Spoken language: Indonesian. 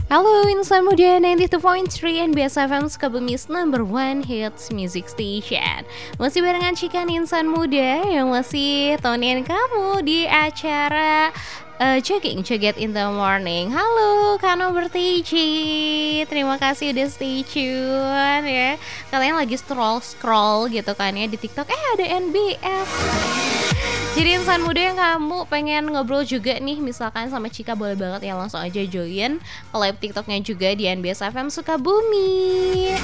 Halo Insan Muda 92.3 NBS FM Sukabumi's number one hits music station. Masih barengan Cikan Insan Muda yang masih temenin kamu di acara Jogging in the Morning. Halo Kano Bertici, terima kasih udah stay tune ya. Kalian lagi scroll gitu kan ya di TikTok, ada NBS. Jadi insan muda yang kamu pengen ngobrol juga nih misalkan sama Cika, boleh banget ya langsung aja join ke live TikToknya juga di NBS FM Sukabumi.